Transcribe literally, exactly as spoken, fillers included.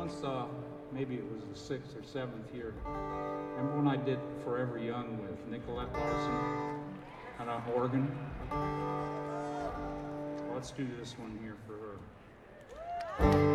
once, uh, maybe it was the sixth or seventh year. Remember when I did Forever Young with Nicolette Larson on an organ? Let's do this one here for her.